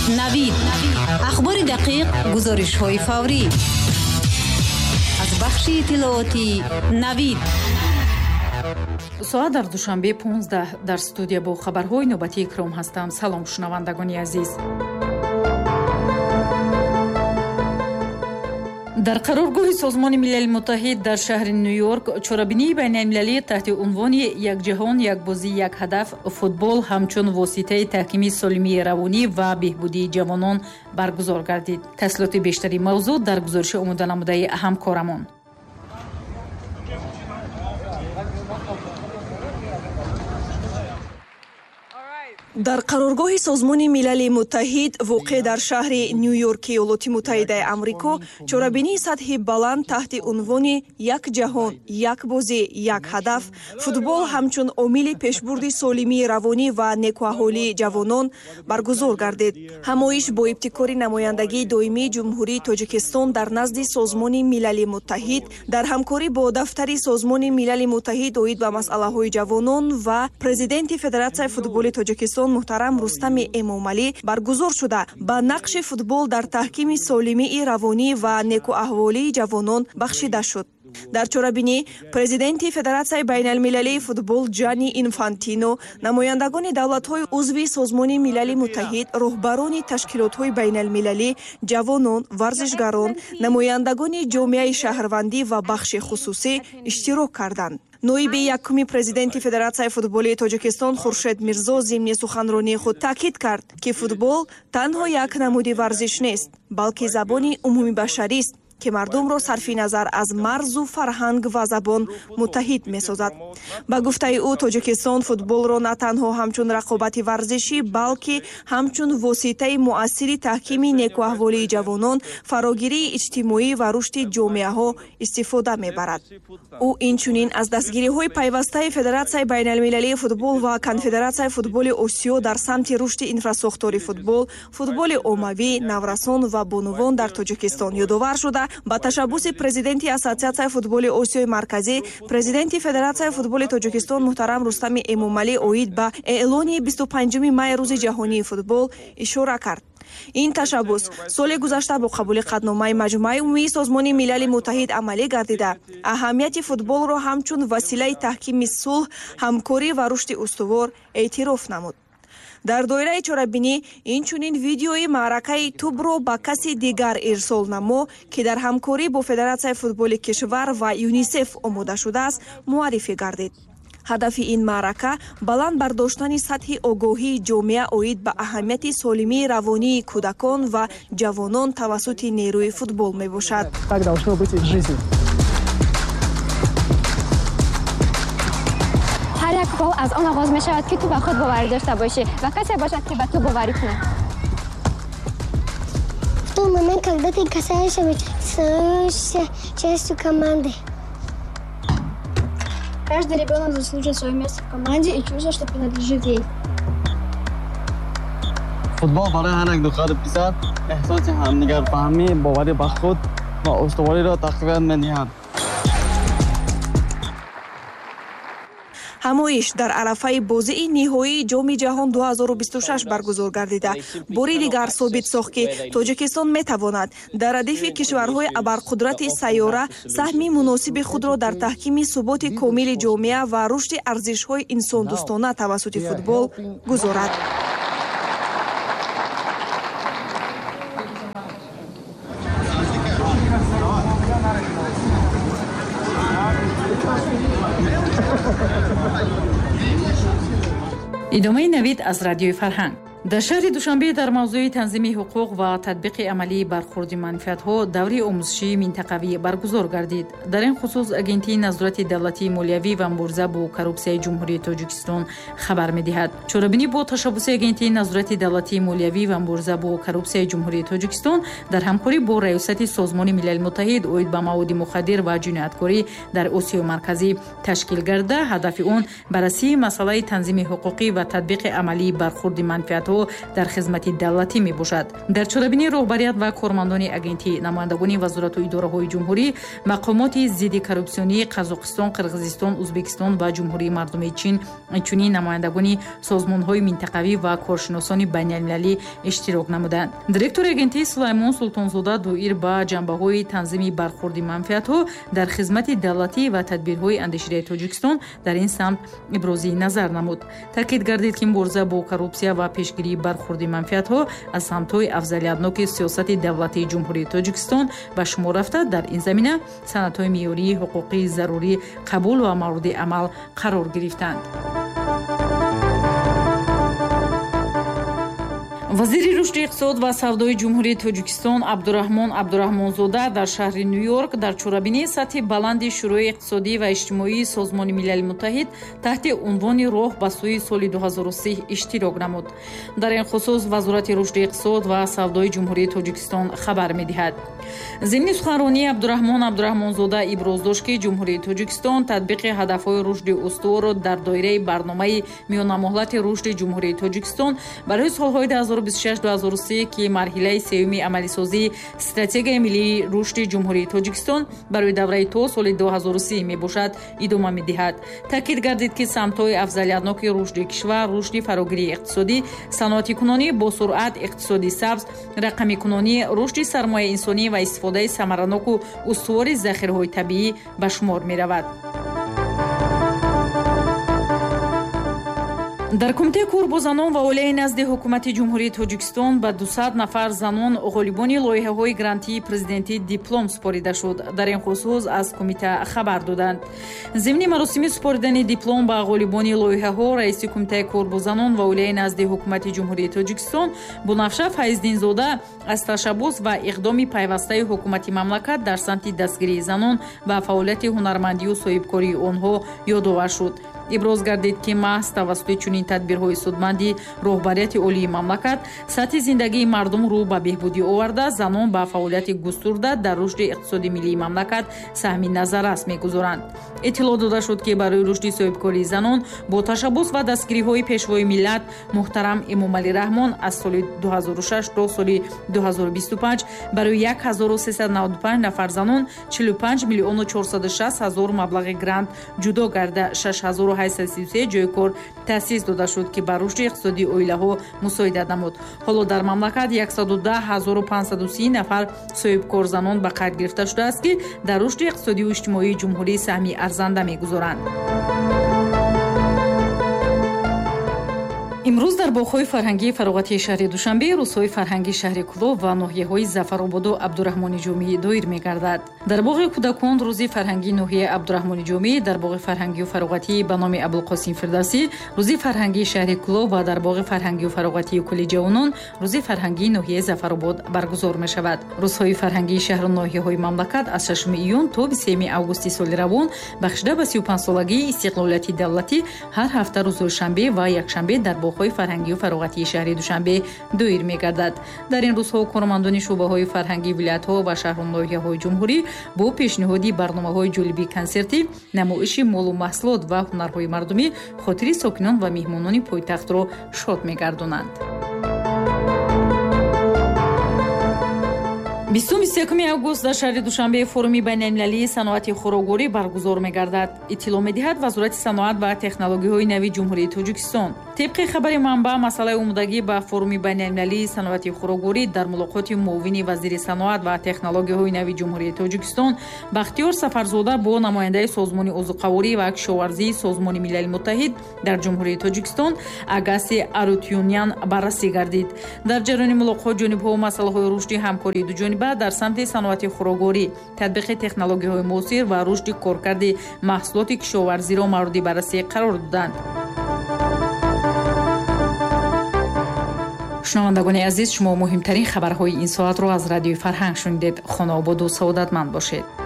навид. ахбори дақиқ, гузоришҳои фаврӣ. аз бахши иттилооти навид. соат дар душанбе 15 дар студия бо хабарҳои нӯбатии икром ҳастам. салом шунавандагони азиз. дар қароргоҳи созмони милали муттаҳид дар шаҳри Нью-Йорк чорабинии байналмилалӣ таҳти унвони як ҷаҳон, як бозӣ, як ҳадаф футбол ҳамчун воситаи таҳкими солимии равонӣ ва беҳбудии ҷавонон баргузор гардид. тафсилоти бештари мавзӯъ дар гузориши омода намудаи ҳамкорамон. дар қароргоҳи созмони милали муттаҳид воқеъ дар шаҳри Нью-Йорки Иёлоти Муттаҳидаи Амрико чорабинии сатҳи баланд таҳти унвони як ҷаҳон, як бозӣ, як ҳадаф футбол ҳамчун омили пешбурди солимии равонӣ ва некуаҳолии ҷавонон баргузор гардид. ҳамоиш бо ибтикори намояндагии доимии ҷумҳурии Тоҷикистон дар назди созмони милали муттаҳид дар ҳамкорӣ бо дафтари созмони милали муттаҳид оид ба масъалаҳои ҷавонон ва президенти Федератсияи футболи Тоҷикистон муҳтарам Рустами Эмомалӣ баргузор шуда ба нақши футбол дар таҳкими солимии равонӣ ва некуаҳволии ҷавонон бахшида шуд. дар чорабинӣ президенти Федератсияи байналмилалии футбол Ҷанни Инфантино, намояндагони давлатҳои узви созмони милали муттаҳид, роҳбарони ташкилотҳои байналмилалӣ, ҷавонон, варзишгарон, намояндагони ҷомеаи шаҳрвандӣ ва бахши хусусӣ иштирок карданд. ноиби якуми президенти Федератсияи футболи Тоҷикистон Хуршед Мирзо зимни суханронии худ таъкид кард, ки футбол танҳо як намуди варзиш нест, балки забони умумибашарист, ки мардумро сарфи назар аз марзу фарҳанг ва забон муттаҳид месозад. ба гуфтаи ӯ Тоҷикистон футболро на танҳо ҳамчун рақобати варзишӣ, балки ҳамчун воситаи муассири таҳкими некуаҳволии ҷавонон, фарогирии иҷтимоӣ ва рушди ҷомеаҳо истифода мебарад. ӯ инчунин аз дастгириҳои пайвастаи Федератсияи байналмилалии футбол ва Конфедератсияи футболи Осиё дар самти рушди инфраструктури футбол, футболи оммавӣ, наврасон ва бонувон дар Тоҷикистон ёдовар шуда, ба ташаббуси президенти Ассотсиатсияи футболи Осиёи марказӣ, президенти Федератсияи футболи Тоҷикистон муҳтарам Рустами Эмомалӣ оид ба эълони 25 май рӯзи ҷаҳонии футбол ишора кард. ин ташаббус соли гузашта бо қабули қадномаи маҷмӯаи умумии созмони милали муттаҳид амалӣ гардида, аҳамияти футболро ҳамчун василаи таҳкими сулҳ, ҳамкорӣ ва рушди устувор эътироф намуд. дар доираи чорабинӣ инчунин видеои маъракаи тубро ба каси дигар ирсол намо, ки дар ҳамкорӣ бо Федератсияи футболи кишвар ва ЮНИСЕФ омода шудааст, муаррифӣ гардид. ҳадафи ин маърака баланд бардоштани сатҳи огоҳии ҷомеа оид ба аҳамияти солимии равонии кӯдакон ва ҷавонон тавассути нерӯи футбол мебошад. ҳар як гол аз он оғоз мешавад, ки ту ба худ боварӣ дошта бошӣ ва касе бошад, ки ба ту боварӣ кунад. В тот момент, когда ты касаешься мяча, становишься частью команды. Каждый ребенок заслуживает свое место в команде и чувствует, что принадлежит ей. Футбол барои ҳар як духари писар эҳсоси ҳамдигарфаҳмӣ, боварӣ ба худ ва устувориро тақвият медиҳад. ҳамоиш дар арафаи бозии ниҳоии ҷоми ҷаҳон 2026 баргузор гардида, бори дигар собит сохт, ки Тоҷикистон метавонад дар радифи кишварҳои абарқудрати сайёра саҳми муносиби худро дар таҳкими суботи комили ҷомеа ва рушди арзишҳои инсондӯстона тавассути футбол гузорад. идомаи навид аз радиои Фарҳанг. дар шаҳри Душанбе дар мавзӯи танзими ҳуқуқ ва татбиқи амалии бархурди манфиатҳо даври омӯзишии минтақавӣ баргузор гардид. дар ин хусус агентии назорати давлатии молиявӣ ва мубориза бо коррупсияи ҷумҳурии Тоҷикистон хабар медиҳад. чорабинӣ бо ташаббуси агентии назорати давлатии молиявӣ ва мубориза бо коррупсияи ҷумҳурии Тоҷикистон дар ҳамкорӣ бо раёсати созмони милали муттаҳид оид ба маводи мухаддир ва ҷинояткорӣ дар Осиёи марказӣ ташкил гарда, ҳадафи он баррасии масъалаи танзими ҳуқуқӣ ва татбиқи амалии бархурди манфиатҳо манфиатҳо дар хизмати давлатӣ мебошад. дар чорабинии роҳбарият ва кормандони агентӣ, намояндагони вазорату идораҳои ҷумҳурӣ, мақомоти зидди коррупсионӣ Қазоқистон, Қирғизистон, Ӯзбекистон ва ҷумҳурии мардумии Чин, инчунин намояндагони созмонҳои минтақавӣ ва коршиносони байналмилалӣ иштирок намуданд. директори агентии Сулаймон Султонзода доир ба ҷанбаҳои танзими бархурди манфиатҳо дар хизмати давлатӣ ва тадбирҳои андешидаи Тоҷикистон дар ин самт ибрози назар намуд. таъкид гардид ки мубориза бо коррупсия ва пешгирии бархурди манфиатҳо аз самтҳои афзалиятноки сиёсати давлатии ҷумҳурии Тоҷикистон ба шумор рафта, дар ин замина санадҳои меъёрии ҳуқуқии зарурӣ қабул ва мавриди амал қарор гирифтанд. вазири рушди иқтисод ва савдои ҷумҳурии Тоҷикистон Абдураҳмон Абдураҳмонзода дар шаҳри Нью-Йорк дар чорабинии сатҳи баланди шӯрои иқтисодӣ ва иҷтимоии Созмони Милали Муттаҳид таҳти унвони роҳ ба сӯи соли 2030 иштирок намуд. дар ин хусус вазорати рушди иқтисод ва савдои ҷумҳурии Тоҷикистон хабар медиҳад. зимни суханронии Абдураҳмон Абдураҳмонзода иброз дошт ки ҷумҳурии Тоҷикистон татбиқи ҳадафҳои рушди устуворро дар доираи барномаи миёнамоҳлати рушди ҷумҳурии Тоҷикистон барои солҳои 2026-2030 ки марҳилаи сеюми амалисозии стратегияи миллии рушди ҷумҳурии Тоҷикистон барои давраи то соли 2030 мебошад, идома медиҳад. таъкид гардид ки самтҳои афзалиятноки рушди кишвар, рушди фарогирии иқтисодӣ, саноатикунонӣ бо суръат, иқтисоди сабз, рақамикунонӣ, рушди сармояи инсонӣ ва истифодаи самараноку устувори захираҳои табиӣ ба шумор меравад. дар кумитаи кор бо занон ва оилаи назди ҳукумати ҷумҳурии Тоҷикистон ба 200 нафар занон ғолибони лоиҳаҳои грантии президентӣ диплом супорида шуд. дар ин хусус аз кумита хабар доданд. зимни маросими супоридани диплом ба ғолибони лоиҳаҳо раиси кумитаи кор бо занон ва оилаи назди ҳукумати ҷумҳурии Тоҷикистон Бунафша Файздинзода аз ташаббус ва иқдоми пайвастаи ҳукумати мамлакат дар самти дастгирии занон ва фаъолияти ҳунармандию соҳибкории онҳо ёдовар шуд. иброз гардид ки маҳз тавассути чунин тадбирҳои судманди роҳбарияти олии мамлакат сатҳи зиндагии мардум рӯ ба беҳбудӣ оварда, занон ба фаъолияти густурда дар рушди иқтисоди миллии мамлакат саҳми назаррас мегузоранд. иттилоъ дода шуд ки барои рушди соҳибкории занон бо ташаббус ва дастгириҳои пешвои миллат муҳтарам Эмомалӣ Раҳмон аз соли 2006 то соли 2025 барои 1395 нафар занон 45 миллиону 460 ҳазор маблағи грант ҷудо гарда 6833 ҷойи кор таъсис дода шуд ки ба рушди иқтисодии оилаҳо мусоидат намуд. ҳоло дар мамлакат 110530 нафар соҳибкорзанон ба қайд гирифта шудааст ки дар рушди иқтисодию иҷтимоии ҷумҳурӣ саҳми арзанда мегузоранд. имрӯз дар боғҳои фарҳангии фароғатии шаҳри Душанбе рӯзҳои фарҳангии шаҳри Кӯлоб ва ноҳияҳои Зафарободу Абдураҳмони Ҷомӣ доир мегардад. дар боғи кӯдакон рӯзи фарҳангии ноҳияи Абдураҳмони Ҷомӣ, дар боғи фарҳангию фароғатӣ ба номи Абулқосим Фирдавсӣ рӯзи фарҳангии шаҳри Кӯлоб ва дар боғи фарҳангию фароғатии Кӯли Ҷавонон рӯзи фарҳангии ноҳияи Зафаробод баргузор мешавад. рӯзҳои фарҳангии шаҳру ноҳияҳои мамлакат аз 6 июн то 23 августи соли равон бахшида ба 35 солагии истиқлолияти давлатӣ ҳар ҳафта рӯзҳои шанбе ва якшанбе дар боғҳои фарҳангию фароғатии шаҳри Душанбе доир мегардад. дар ин рӯзҳо кормандони шӯъбаҳои фарҳангии вилоятҳо ва шаҳру ноҳияҳои ҷумҳурӣ бо пешниҳоди барномаҳои ҷолиби консертӣ, намоиши молу маҳсулот ва ҳунарҳои мардумӣ хотири сокинон ва меҳмонони пойтахтро шод мегардонанд. 21 август дар шаҳри Душанбе форуми байналмилалии саноати хӯрокворӣ баргузор мегардад. иттилоъ медиҳад вазорати саноат ва технологияҳои нави ҷумҳурии Тоҷикистон. тибқи хабари манбаъ, масъалаи омодагӣ ба форуми байналмилалии саноати хӯрокворӣ дар мулоқоти муовини вазири саноат ва технологияҳои нави ҷумҳурии Тоҷикистон Бахтиёр Сафарзода бо намояндаи созмони озуқаворӣ ва кишоварзии Созмони Милали Муттаҳид дар ҷумҳурии Тоҷикистон Агаси Арутюнян баррасӣ гардид. дар ҷараёни мулоқот ҷонибҳо масъалаҳои рушди ҳамкории дуҷониба дар самти саноати хӯрокворӣ, татбиқи технологияҳои муосир ва рушди коркарди маҳсулоти кишоварзиро мавриди баррасӣ қарор доданд. шунавандагони азиз, шумо муҳимтарин хабарҳои ин соатро аз радиои Фарҳанг шунидед. хона ободу саодатманд бошед.